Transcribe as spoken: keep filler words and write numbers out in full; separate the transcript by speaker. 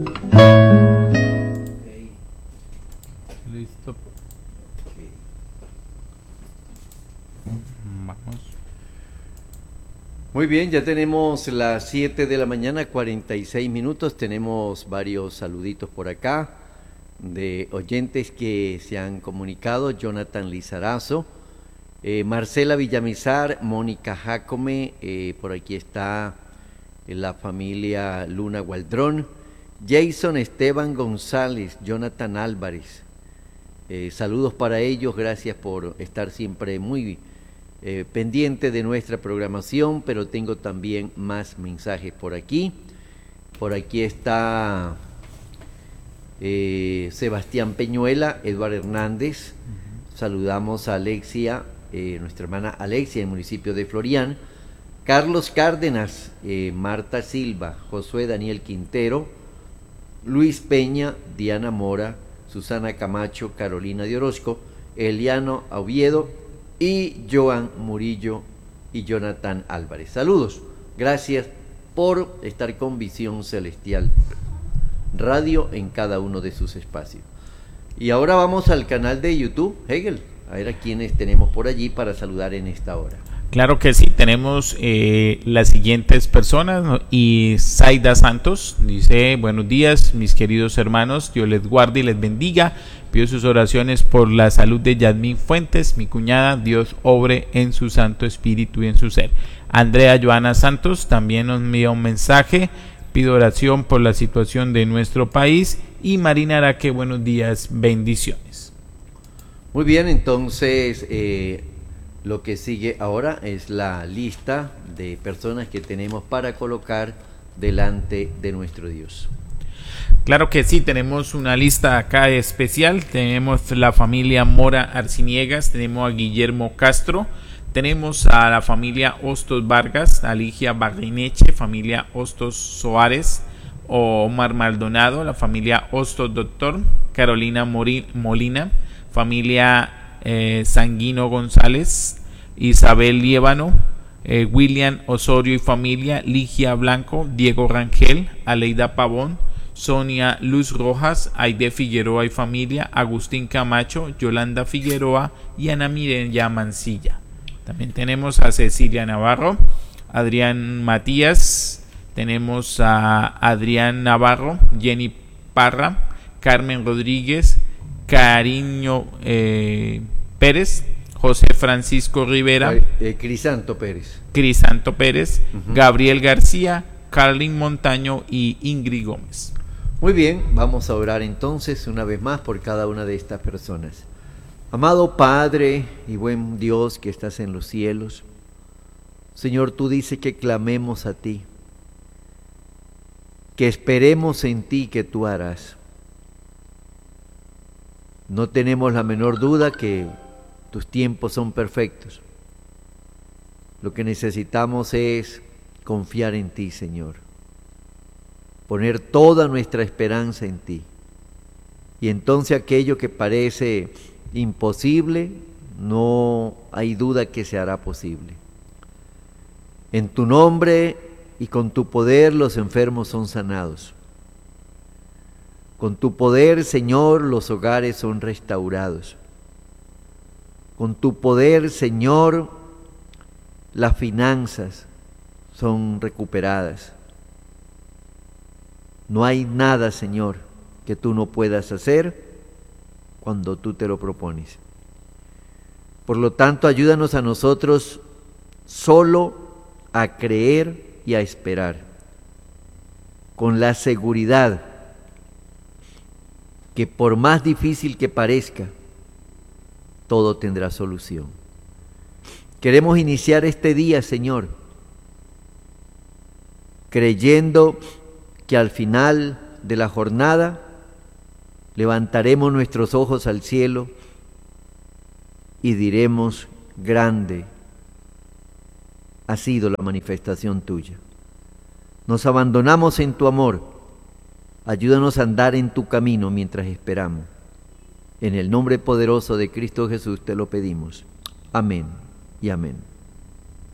Speaker 1: Okay.
Speaker 2: Listo.
Speaker 1: Okay.
Speaker 2: Vamos.
Speaker 1: Muy bien, ya tenemos las siete de la mañana, cuarenta y seis minutos. Tenemos varios saluditos por acá de oyentes que se han comunicado. Jonathan Lizarazo, eh, Marcela Villamizar, Mónica Jacome, eh, por aquí está eh, la familia Luna Gualdrón, Jason Esteban González, Jonathan Álvarez. Eh, saludos para ellos, gracias por estar siempre muy eh, pendiente de nuestra programación, pero tengo también más mensajes por aquí. Por aquí está eh, Sebastián Peñuela, Eduardo Hernández. Uh-huh. Saludamos a Alexia, eh, nuestra hermana Alexia, en el municipio de Florián. Carlos Cárdenas, eh, Marta Silva, Josué Daniel Quintero, Luis Peña, Diana Mora, Susana Camacho, Carolina de Orozco, Eliano Oviedo y Joan Murillo y Jonathan Álvarez. Saludos, gracias por estar con Visión Celestial Radio en cada uno de sus espacios. Y ahora vamos al canal de YouTube, Hegel, a ver a quienes tenemos por allí para saludar en esta hora.
Speaker 2: Claro que sí, tenemos eh, las siguientes personas, ¿no? Y Zaida Santos dice: buenos días mis queridos hermanos, Dios les guarde y les bendiga, pido sus oraciones por la salud de Yasmín Fuentes, mi cuñada, Dios obre en su Santo Espíritu y en su ser. Andrea Joana Santos también nos envía un mensaje, pido oración por la situación de nuestro país. Y Marina Araque, buenos días, bendiciones.
Speaker 1: Muy bien, entonces eh, lo que sigue ahora es la lista de personas que tenemos para colocar delante de nuestro Dios.
Speaker 2: Claro que sí, tenemos una lista acá especial. Tenemos la familia Mora Arciniegas, tenemos a Guillermo Castro, tenemos a la familia Hostos Vargas, a Ligia Barrineche, familia Hostos Soares, Omar Maldonado, la familia Hostos Doctor, Carolina Mori, Molina, familia eh, Sanguino González, Isabel Liébano, eh, William Osorio y familia, Ligia Blanco, Diego Rangel, Aleida Pavón, Sonia Luz Rojas, Aide Figueroa y familia, Agustín Camacho, Yolanda Figueroa y Ana Mireya Mancilla. También tenemos a Cecilia Navarro, Adrián Matías, tenemos a Adrián Navarro, Jenny Parra, Carmen Rodríguez, Cariño eh, Pérez, José Francisco Rivera,
Speaker 1: eh, Crisanto Pérez,
Speaker 2: Crisanto Pérez, uh-huh. Gabriel García, Carlin Montaño y Ingrid Gómez.
Speaker 1: Muy bien, vamos a orar entonces una vez más por cada una de estas personas. Amado Padre y buen Dios que estás en los cielos, Señor, tú dices que clamemos a ti, que esperemos en ti que tú harás. No tenemos la menor duda que tus tiempos son perfectos. Lo que necesitamos es confiar en ti, Señor. Poner toda nuestra esperanza en ti. Y entonces aquello que parece imposible, no hay duda que se hará posible. En tu nombre y con tu poder los enfermos son sanados. Con tu poder, Señor, los hogares son restaurados. Con tu poder, Señor, las finanzas son recuperadas. No hay nada, Señor, que tú no puedas hacer cuando tú te lo propones. Por lo tanto, ayúdanos a nosotros solo a creer y a esperar, con la seguridad que por más difícil que parezca, todo tendrá solución. Queremos iniciar este día, Señor, creyendo que al final de la jornada levantaremos nuestros ojos al cielo y diremos: grande ha sido la manifestación tuya. Nos abandonamos en tu amor. Ayúdanos a andar en tu camino mientras esperamos. En el nombre poderoso de Cristo Jesús te lo pedimos. Amén y amén.